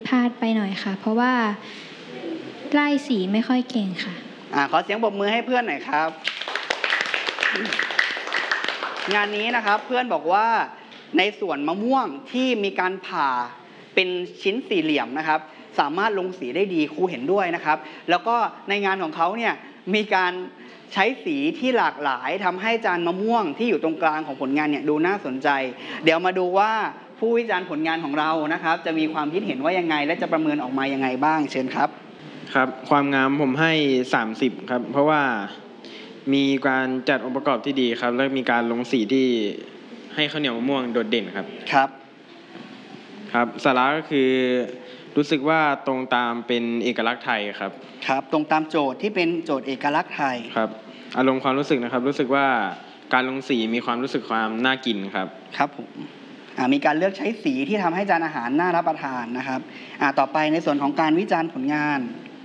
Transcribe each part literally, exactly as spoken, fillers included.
พลาดไปหน่อยค่ะเพราะว่าไล่สีไม่ค่อยเก่งค่ะอ่าขอเสียงปรบมือให้เพื่อนหน่อยครับงานนี้นะครับเพื่อนบอกว่าในส่วนมะม่วงที่มีการผ่าเป็นชิ้นสี่เหลี่ยมนะครับสามารถลงสีได้ดีครูเห็นด้วยนะครับแล้วก็ในงานของเขาเนี่ยมีการใช้สีที่หลากหลายทำให้จานมะม่วงที่อยู่ตรงกลางของผลงานเนี่ยดูน่าสนใจเดี๋ยวมาดูว่าผู้วิจารณ์ผลงานของเรานะครับจะมีความคิดเห็นว่ายังไงและจะประเมินออกมายังไงบ้างเชิญครับครับความงามผมให้สามสิบครับเพราะว่ามีการจัดองค์ประกอบที่ดีครับและมีการลงสีที่ให้ข้าวเหนียวมะม่วงโดดเด่นครับครับครับสาระก็คือรู้สึกว่าตรงตามเป็นเอกลักษณ์ไทยครับครับตรงตามโจทย์ที่เป็นโจทย์เอกลักษณ์ไทยครับอารมณ์ความรู้สึกนะครับรู้สึกว่าการลงสีมีความรู้สึกความน่ากินครับครับผมมีการเลือกใช้สีที่ทำให้จานอาหารน่ารับประทานนะครับต่อไปในส่วนของการวิจารณ์ผลงาน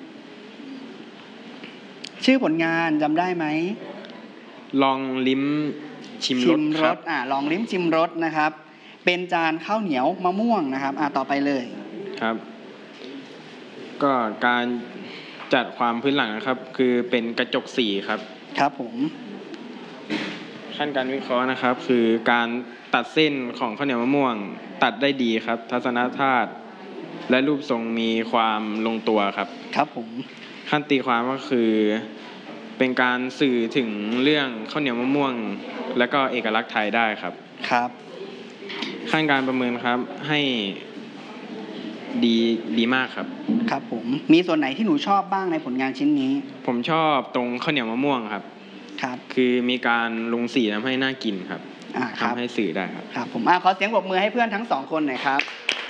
ชื่อผลงานจำได้ไหมลองลิ้มชิมรสครับอ่าลองลิ้มชิมรสนะครับเป็นจานข้าวเหนียวมะม่วงนะครับอ่าต่อไปเลยครับก็การจัดความพื้นหลังนะครับคือเป็นกระจกสีครับครับผมขั้นการวิเคราะห์นะครับคือการตัดเส้นของข้าวเหนียวมะม่วงตัดได้ดีครับทัศนธาตุและรูปทรงมีความลงตัวครับครับผมขั้นตีความก็คือเป็นการสื่อถึงเรื่องข้าวเหนียวมะม่วงและก็เอกลักษณ์ไทยได้ครับครับขั้นการประเมินครับให้ดีดีมากครับครับผมมีส่วนไหนที่หนูชอบบ้างในผลงานชิ้นนี้ผมชอบตรงข้าวเหนียวมะม่วงครับครับคือมีการลงสีทำให้น่ากินครับทำให้สื่อได้ครับครับผมขอเสียงปรบมือให้เพื่อนทั้งสองคนหน่อยครับ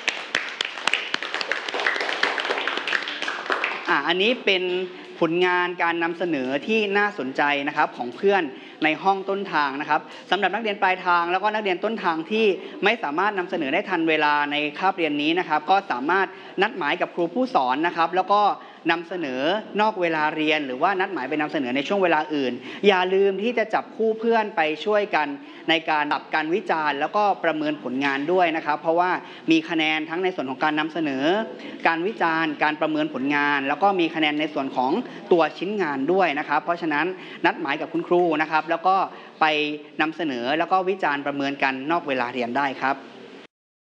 อ่าอันนี้เป็นผลงานการนำเสนอที่น่าสนใจนะครับของเพื่อนในห้องต้นทางนะครับสำหรับนักเรียนปลายทางแล้วก็นักเรียนต้นทางที่ไม่สามารถนำเสนอได้ทันเวลาในคาบเรียนนี้นะครับก็สามารถนัดหมายกับครูผู้สอนนะครับแล้วก็นำเสนอนอกเวลาเรียนหรือว่านัดหมายไปนำเสนอในช่วงเวลาอื่นอย่าลืมที่จะจับคู่เพื่อนไปช่วยกันในการปรับการวิจารณ์แล้วก็ประเมินผลงานด้วยนะครับเพราะว่ามีคะแนนทั้งในส่วนของการนำเสนอการวิจารณ์การประเมินผลงานแล้วก็มีคะแนนในส่วนของตัวชิ้นงานด้วยนะครับเพราะฉะนั้นนัดหมายกับคุณครูนะครับแล้วก็ไปนำเสนอแล้วก็วิจารณ์ประเมินกันนอกเวลาเรียนได้ครับ